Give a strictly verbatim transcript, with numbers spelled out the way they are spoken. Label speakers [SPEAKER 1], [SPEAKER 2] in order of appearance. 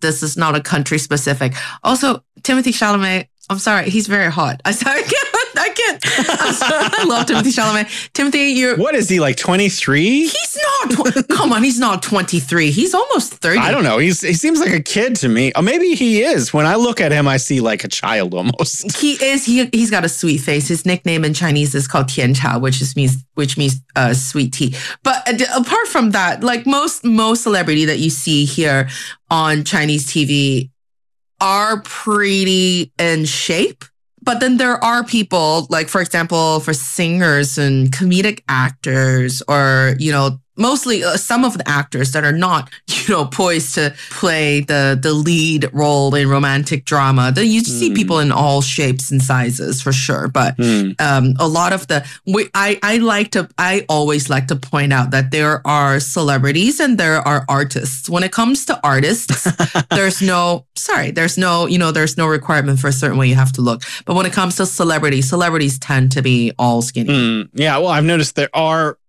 [SPEAKER 1] this is not a country specific. Also, Timothée Chalamet, I'm sorry, he's very hot. I sorry, I can't. I can't. I'm sorry, I love Timothée Chalamet. Timothy, you're...
[SPEAKER 2] What is he, like twenty-three?
[SPEAKER 1] He's not... Tw- Come on, he's not twenty-three. He's almost thirty.
[SPEAKER 2] I don't know. He's He seems like a kid to me. Or maybe he is. When I look at him, I see like a child almost.
[SPEAKER 1] He is. He, he's got a sweet face. His nickname in Chinese is called Tian Cha, which is means which means uh, sweet tea. But uh, apart from that, like most most celebrity that you see here on Chinese T V are pretty in shape. But then there are people, like, for example, for singers and comedic actors or, you know, mostly uh, some of the actors that are not, you know, poised to play the the lead role in romantic drama. The, you mm. see people in all shapes and sizes for sure. But mm. um, a lot of the, we, I, I like to, I always like to point out that there are celebrities and there are artists. When it comes to artists, there's no, sorry, there's no, you know, there's no requirement for a certain way you have to look. But when it comes to celebrities, celebrities tend to be all skinny.
[SPEAKER 2] Mm. Yeah, well, I've noticed there are